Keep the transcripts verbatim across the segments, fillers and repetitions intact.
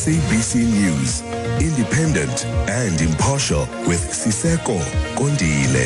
S A B C News, independent and impartial with Siseko Kondile.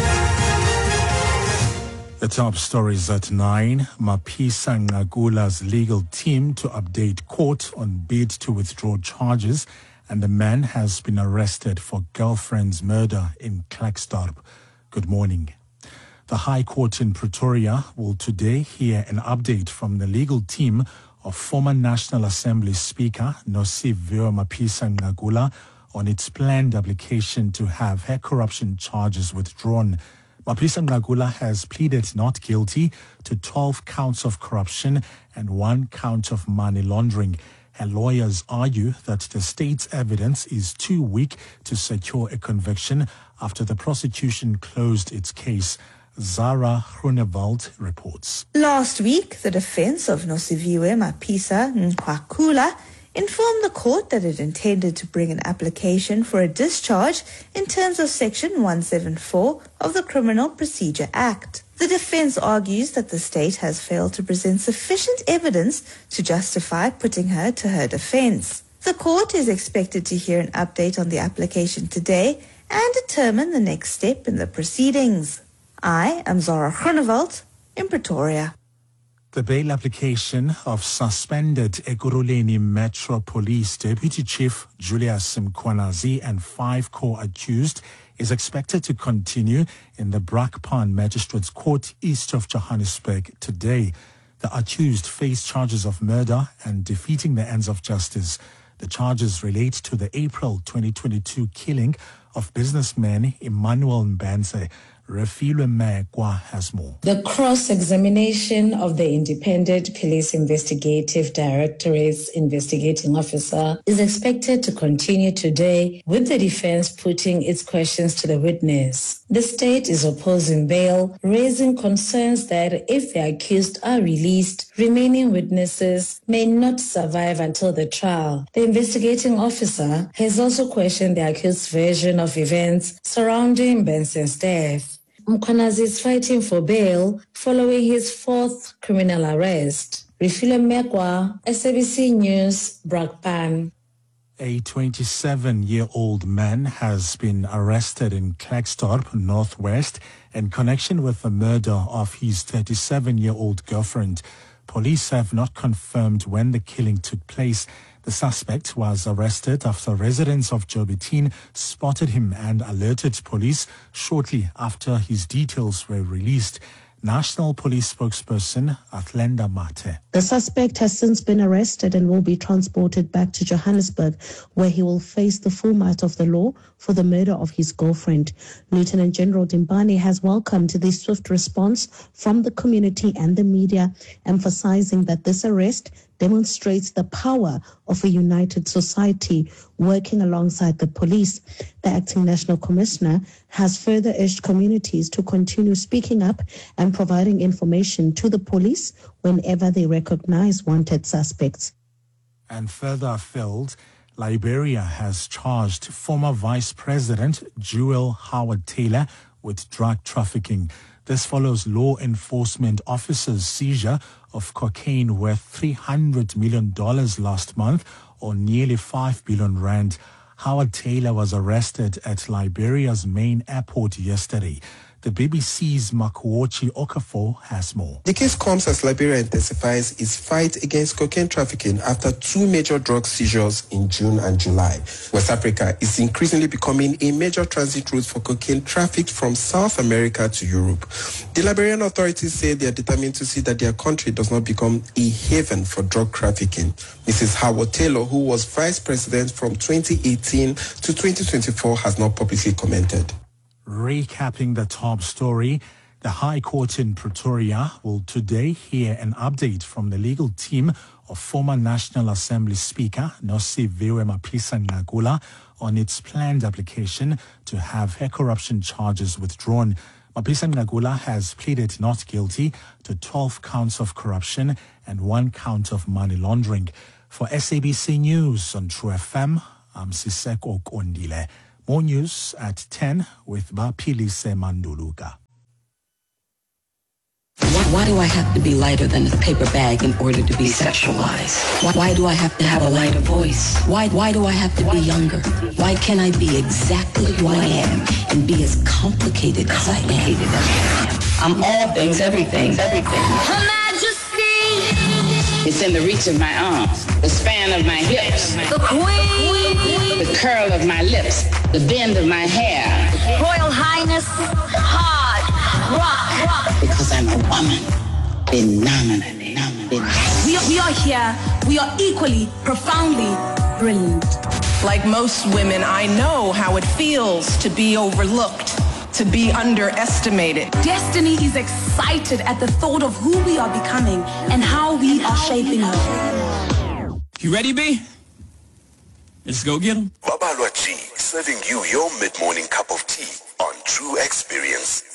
The top stories at nine. Mapisa Ngagula's legal team to update court on bid to withdraw charges, and the man has been arrested for girlfriend's murder in Klerksdorp. Good morning. The High Court in Pretoria will today hear an update from the legal team of former National Assembly Speaker Nosiviwe Mapisa Ngagula on its planned application to have her corruption charges withdrawn. Mapisa Ngagula has pleaded not guilty to twelve counts of corruption and one count of money laundering. Her lawyers argue that the state's evidence is too weak to secure a conviction after the prosecution closed its case. Zara Grunewald reports. Last week, the defense of Nosiviwe Mapisa Ngagula informed the court that it intended to bring an application for a discharge in terms of Section one seventy-four of the Criminal Procedure Act. The defense argues that the state has failed to present sufficient evidence to justify putting her to her defense. The court is expected to hear an update on the application today and determine the next step in the proceedings. I am Zara Grunewald in Pretoria. The bail application of suspended Ekurhuleni Metro Police Deputy Chief Julius Mkhwanazi and five co-accused is expected to continue in the Brakpan Magistrates Court east of Johannesburg today. The accused face charges of murder and defeating the ends of justice. The charges relate to the April twenty twenty-two killing of businessman Emmanuel Mbenze. Refilwe Mekwa has more. The cross-examination of the Independent Police Investigative Directorate's investigating officer is expected to continue today, with the defense putting its questions to the witness. The state is opposing bail, raising concerns that if the accused are released, remaining witnesses may not survive until the trial. The investigating officer has also questioned the accused's version of events surrounding Benson's death. Mkhwanazi is fighting for bail following his fourth criminal arrest. Refilwe Mekwa, S A B C News, Brakpan. A twenty-seven-year-old man has been arrested in Klerksdorp, Northwest, in connection with the murder of his thirty-seven-year-old girlfriend. Police have not confirmed when the killing took place. The suspect was arrested after residents of Jobitin spotted him and alerted police shortly after his details were released. National Police spokesperson Athlenda Mate. The suspect has since been arrested and will be transported back to Johannesburg, where he will face the full might of the law for the murder of his girlfriend. Lieutenant General Dimbani has welcomed the swift response from the community and the media, emphasizing that this arrest demonstrates the power of a united society working alongside the police. The acting national commissioner has further urged communities to continue speaking up and providing information to the police whenever they recognize wanted suspects. And further afield, Liberia has charged former Vice President Jewel Howard Taylor with drug trafficking. This follows law enforcement officers' seizure of cocaine worth three hundred million dollars last month, or nearly five billion rand. Howard Taylor was arrested at Liberia's main airport yesterday. The B B C's Makuochi Okafor has more. The case comes as Liberia intensifies its fight against cocaine trafficking after two major drug seizures in June and July. West Africa is increasingly becoming a major transit route for cocaine trafficked from South America to Europe. The Liberian authorities say they are determined to see that their country does not become a haven for drug trafficking. Missus Howard Taylor, who was vice president from twenty eighteen to twenty twenty-four, has not publicly commented. Recapping the top story, the High Court in Pretoria will today hear an update from the legal team of former National Assembly Speaker Nosiviwe Mapisa Ngagula on its planned application to have her corruption charges withdrawn. Mapisa Ngagula has pleaded not guilty to twelve counts of corruption and one count of money laundering. For S A B C News on True F M, I'm Siseko Kondile. More news at ten with Bapilise Manduluka. Why, why do I have to be lighter than a paper bag in order to be sexualized? Why, why do I have to have a lighter voice? Why, why do I have to be younger? Why can't I be exactly who I am and be as complicated as I am? I'm all things, everything, everything. Her Majesty! It's in the reach of my arms, the span of my hips, The Queen! the curl of my lips, the bend of my hair. Royal Highness, hard rock, rock. Because I'm a woman, phenomenally, phenomenally. We are, we are here, we are equally, profoundly brilliant. Like most women, I know how it feels to be overlooked, to be underestimated. Destiny is excited at the thought of who we are becoming and how we are shaping her. You ready, B? Let's go get 'em. Babalwa G, serving you your mid-morning cup of tea on True Experience.